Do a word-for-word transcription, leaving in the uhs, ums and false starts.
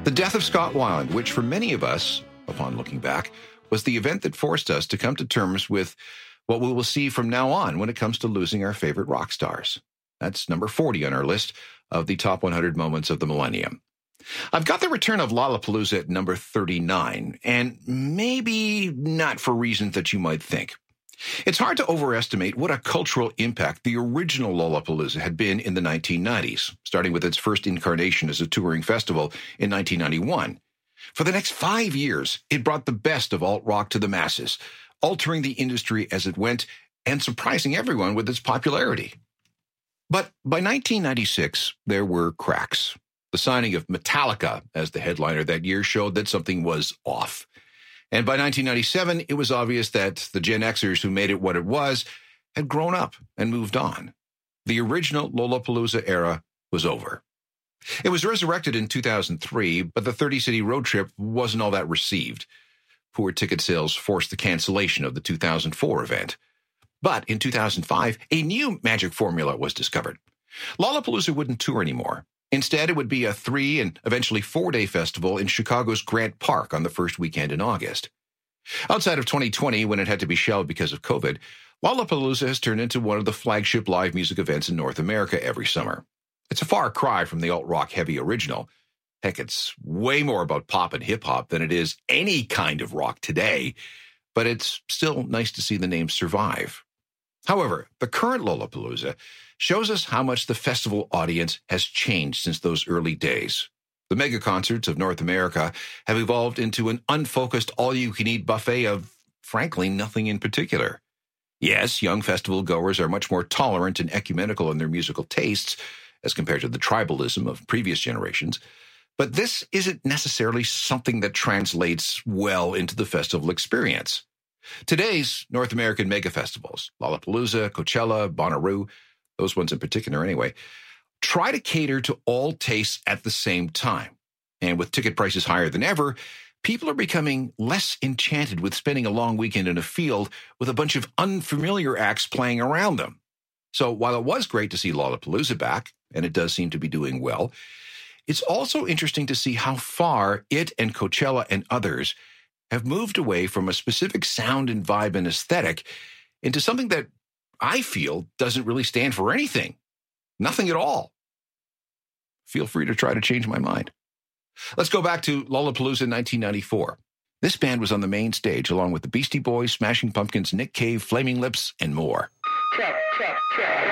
The death of Scott Weiland, which for many of us, upon looking back, was the event that forced us to come to terms with what we will see from now on when it comes to losing our favorite rock stars. That's number forty on our list of the top one hundred moments of the millennium. I've got the return of Lollapalooza at number thirty-nine, and maybe not for reasons that you might think. It's hard to overestimate what a cultural impact the original Lollapalooza had been in the nineteen nineties, starting with its first incarnation as a touring festival in nineteen ninety-one. For the next five years, it brought the best of alt-rock to the masses, altering the industry as it went and surprising everyone with its popularity. But by nineteen ninety-six, there were cracks. The signing of Metallica as the headliner that year showed that something was off. And by nineteen ninety-seven, it was obvious that the Gen Xers who made it what it was had grown up and moved on. The original Lollapalooza era was over. It was resurrected in two thousand three, but the thirty-city road trip wasn't all that received. Poor ticket sales forced the cancellation of the two thousand four event. But in two thousand five, a new magic formula was discovered. Lollapalooza wouldn't tour anymore. Instead, it would be a three- and eventually four-day festival in Chicago's Grant Park on the first weekend in August. Outside of twenty twenty, when it had to be shelved because of COVID, Lollapalooza has turned into one of the flagship live music events in North America every summer. It's a far cry from the alt-rock heavy original. Heck, it's way more about pop and hip-hop than it is any kind of rock today, but it's still nice to see the name survive. However, the current Lollapalooza shows us how much the festival audience has changed since those early days. The mega concerts of North America have evolved into an unfocused all-you-can-eat buffet of, frankly, nothing in particular. Yes, young festival goers are much more tolerant and ecumenical in their musical tastes as compared to the tribalism of previous generations, but this isn't necessarily something that translates well into the festival experience. Today's North American mega festivals, Lollapalooza, Coachella, Bonnaroo, those ones in particular anyway, try to cater to all tastes at the same time. And with ticket prices higher than ever, people are becoming less enchanted with spending a long weekend in a field with a bunch of unfamiliar acts playing around them. So while it was great to see Lollapalooza back, and it does seem to be doing well, it's also interesting to see how far it and Coachella and others have moved away from a specific sound and vibe and aesthetic into something that I feel doesn't really stand for anything. Nothing at all. Feel free to try to change my mind. Let's go back to Lollapalooza nineteen ninety-four. This band was on the main stage along with the Beastie Boys, Smashing Pumpkins, Nick Cave, Flaming Lips, and more. Check, check, check.